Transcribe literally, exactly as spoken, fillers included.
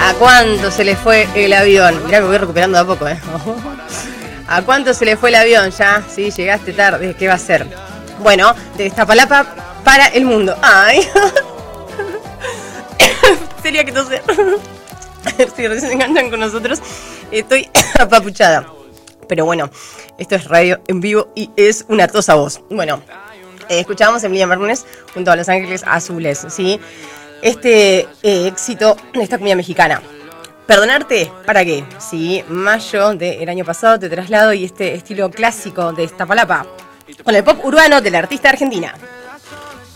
¿A cuánto se le fue el avión? Mirá, me voy recuperando de a poco, ¿eh? ¿A cuánto se le fue el avión? Ya, sí, llegaste tarde. ¿Qué va a ser? Bueno, de Iztapalapa para el mundo. ¡Ay! Sería que toser. Si recién se enganchan con nosotros, estoy apapuchada. Pero bueno, esto es radio en vivo y es una tos a voz. Bueno, eh, escuchábamos a Emilia Mernes junto a Los Ángeles Azules, ¿sí? Este eh, éxito de esta cumbia mexicana. ¿Perdonarte? ¿Para qué? Sí, mayo del año pasado te traslado y este estilo clásico de Iztapalapa con el pop urbano de la artista argentina.